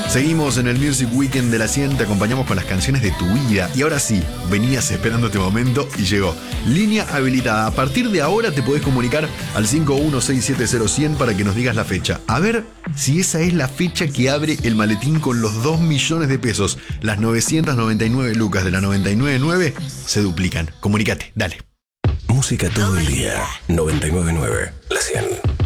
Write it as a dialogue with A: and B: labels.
A: Seguimos en el Music Weekend de la 100, te acompañamos con las canciones de tu vida. Y ahora sí, venías esperando este momento y llegó. Línea habilitada. A partir de ahora te podés comunicar al 51670100 para que nos digas la fecha. A ver si esa es la fecha que abre el maletín con los 2 millones de pesos. Las 999 lucas de la 999 se duplican. Comunícate, dale.
B: Música todo el día. 999, la 100.